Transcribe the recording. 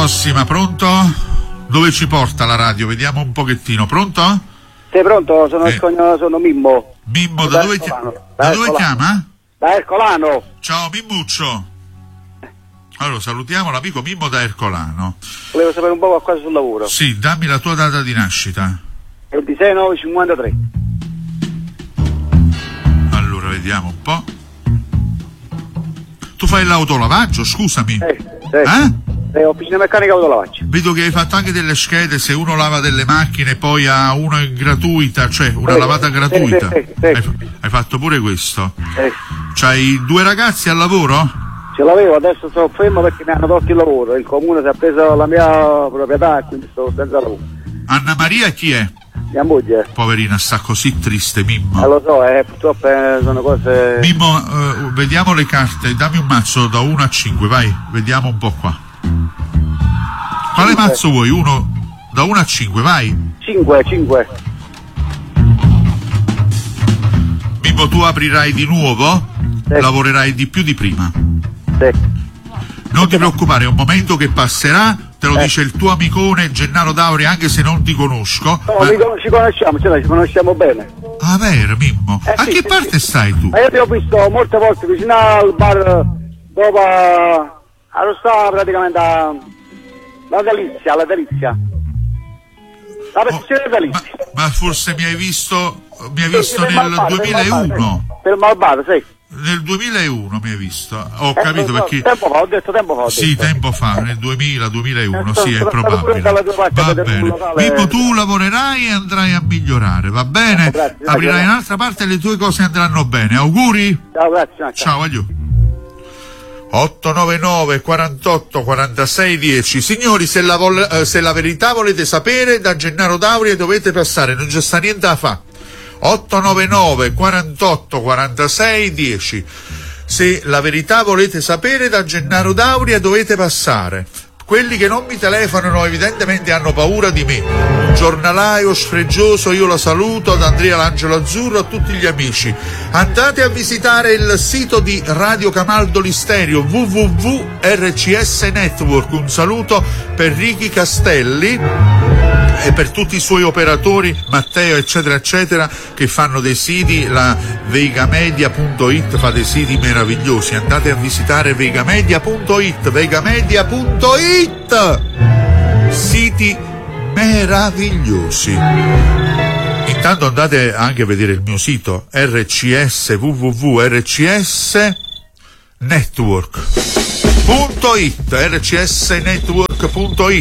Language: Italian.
prossima, pronto? Dove ci porta la radio? Vediamo un pochettino, pronto? Sei pronto? Sono Mimmo. Mimmo, da dove chiama? Da Ercolano. Ciao Mimmuccio. Allora, salutiamo l'amico Mimmo da Ercolano. Volevo sapere un po' qualcosa sul lavoro. Sì, dammi la tua data di nascita. 26/9/53. Allora, vediamo un po'. Tu fai l'autolavaggio, scusami? Sì, officina meccanica autolavaggio. Vedo che hai fatto anche delle schede, se uno lava delle macchine poi ha una gratuita, cioè una lavata gratuita. Sì. Hai fatto pure questo? Sì. C'hai 2 ragazzi al lavoro? Ce l'avevo, adesso sono fermo perché mi hanno tolto il lavoro. Il comune si è preso la mia proprietà e quindi sto senza lavoro. Anna Maria chi è? Mia moglie. Poverina, sta così triste, Mimmo. Lo so, purtroppo sono cose... Mimmo, vediamo le carte, dammi un mazzo da 1 a 5, vai, vediamo un po' qua. Quale mazzo vuoi? Uno da 1 a 5, vai. 5. Mimmo, tu aprirai di nuovo? Sì. Lavorerai di più di prima. Sì. Non ti preoccupare, è un momento che passerà, te lo dice il tuo amicone Gennaro Dauri, anche se non ti conosco. No, ci conosciamo, ci conosciamo bene. Ah, vero, Mimmo? A che parte stai tu? Io ti ho visto molte volte vicino al bar dopo sta praticamente la delizia. La prestazione delizia. Ma forse mi hai visto nel 2001. Per il Malvado, sì. Nel 2001 mi hai visto, ho capito perché... Ho detto tempo fa. Sì, tempo fa, nel 2000-2001, sì, è probabile. Va bene. Mimmo, tu lavorerai e andrai a migliorare, va bene? Grazie, aprirai un'altra parte e le tue cose andranno bene. Auguri? Ciao, grazie. Ciao, aiuto. 899 48 46 10. Signori, se la verità volete sapere, da Gennaro Dauri dovete passare, non c'è sta niente da fare. 899 48 46 10. Se la verità volete sapere, da Gennaro Dauria dovete passare. Quelli che non mi telefonano evidentemente hanno paura di me. Un giornalaio sfregioso, io la saluto, ad Andrea l'Angelo Azzurro, a tutti gli amici. Andate a visitare il sito di Radio Camaldoli Stereo, www.rcs Network. Un saluto per Ricky Castelli e per tutti i suoi operatori, Matteo eccetera eccetera, che fanno dei siti. La veigamedia.it fa dei siti meravigliosi, andate a visitare veigamedia.it, siti meravigliosi. Intanto andate anche a vedere il mio sito RCS, www.rcsnetwork.it, rcsnetwork.it.